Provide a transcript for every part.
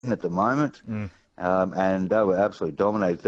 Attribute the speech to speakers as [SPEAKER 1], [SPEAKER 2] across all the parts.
[SPEAKER 1] at the moment. And they were absolutely dominated,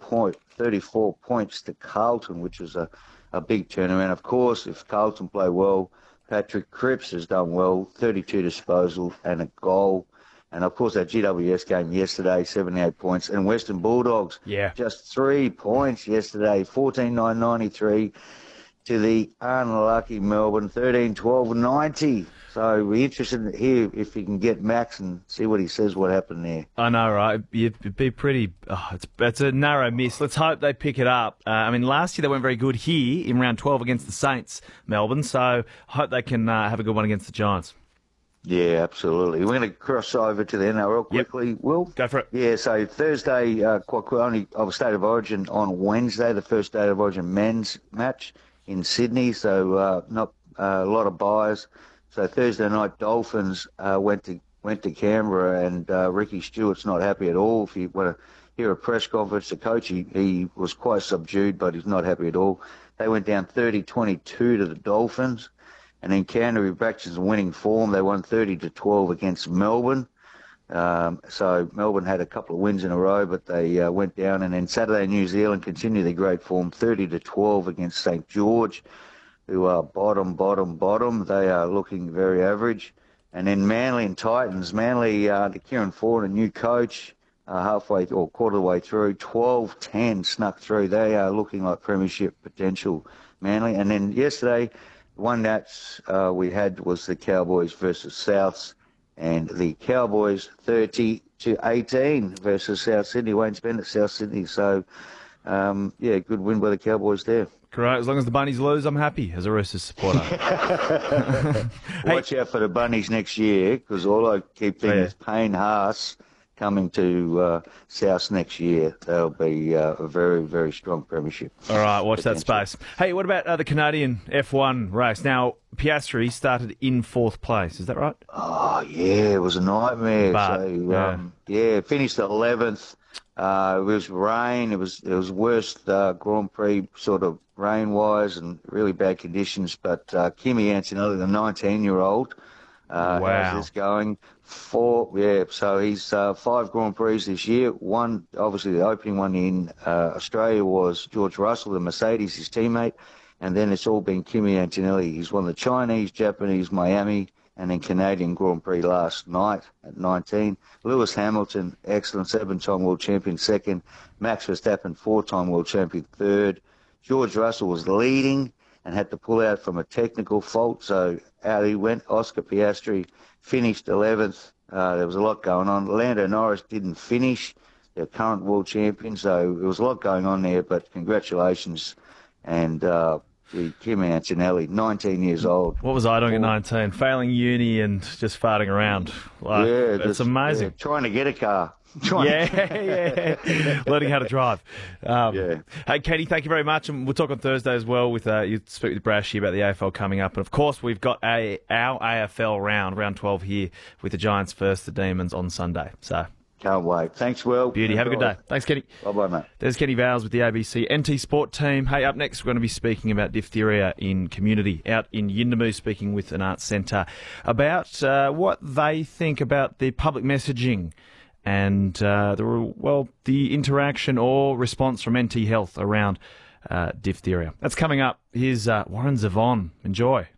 [SPEAKER 1] 34 points to Carlton, which was a big turnaround. Of course, if Carlton play well, Patrick Cripps has done well, 32 disposal and a goal. And, of course, that GWS game yesterday, 78 points. And Western Bulldogs, just 3 points yesterday, 14-9-93 to the unlucky Melbourne, 13-12-90. So we're interested to hear if you can get Max and see what he says, what happened there.
[SPEAKER 2] I know, right? It'd be pretty... it's a narrow miss. Let's hope they pick it up. Last year they weren't very good here in round 12 against the Saints, Melbourne. So I hope they can have a good one against the Giants.
[SPEAKER 1] Yeah, absolutely. We're going to cross over to the NRL quickly, Will.
[SPEAKER 2] Go for it.
[SPEAKER 1] Yeah, so Thursday, quite only of a State of Origin on Wednesday, the first State of Origin men's match in Sydney. So not a lot of buys. So Thursday night, Dolphins went to Canberra, and Ricky Stewart's not happy at all. If you want to hear a press conference, the coach, he was quite subdued, but he's not happy at all. They went down 30-22 to the Dolphins. And then Canterbury Bracton's winning form. They won 30-12 against Melbourne. So Melbourne had a couple of wins in a row, but they went down. And then Saturday, New Zealand continued their great form, 30-12 against St. George, who are bottom. They are looking very average. And then Manly and Titans. Manly, under Kieran Ford, a new coach, halfway or quarter of the way through, 12-10 snuck through. They are looking like premiership potential, Manly. And then yesterday, one that we had was the Cowboys versus Souths, and the Cowboys 30-18 versus South Sydney. Wayne Spence at South Sydney. So, good win by the Cowboys there.
[SPEAKER 2] Great. As long as the Bunnies lose, I'm happy as a Roosters supporter.
[SPEAKER 1] Watch out for the Bunnies next year, because all I keep thinking is Payne Haas coming to South next year. They'll be a very, very strong premiership.
[SPEAKER 2] All right, watch that space. Hey, what about the Canadian F1 race? Now, Piastri started in 4th place. Is that right?
[SPEAKER 1] Oh, yeah, it was a nightmare. Finished 11th. It was rain. It was worst Grand Prix sort of rain-wise and really bad conditions. But Kimi Antonelli, the 19-year-old, how's this going? So he's 5 Grand Prix this year. One, obviously, the opening one in Australia was George Russell, the Mercedes, his teammate. And then it's all been Kimi Antonelli. He's won the Chinese, Japanese, Miami, and then Canadian Grand Prix last night at 19. Lewis Hamilton, excellent, 7-time world champion, 2nd. Max Verstappen, 4-time world champion, 3rd. George Russell was leading and had to pull out from a technical fault, so out he went. Oscar Piastri finished 11th. There was a lot going on. Lando Norris didn't finish, the current world champion, so there was a lot going on there, but congratulations. And Kimi Antonelli, 19 years old.
[SPEAKER 2] What was I doing at 19? Failing uni and just farting around. That's amazing.
[SPEAKER 1] Yeah, trying to get a car.
[SPEAKER 2] Learning how to drive. Hey, Kenny, thank you very much. And we'll talk on Thursday as well with you speak with Brashy about the AFL coming up. And, of course, we've got our AFL round 12 here with the Giants versus the Demons on Sunday. So
[SPEAKER 1] can't wait. Thanks, Will.
[SPEAKER 2] Beauty. Have a good day. Thanks, Kenny.
[SPEAKER 1] Bye-bye, mate.
[SPEAKER 2] There's Kenny Vowles with the ABC NT Sport team. Hey, up next, we're going to be speaking about diphtheria in community out in Yuendamu, speaking with an arts centre about what they think about the public messaging and the interaction or response from NT Health around diphtheria. That's coming up. Here's Warren Zevon. Enjoy.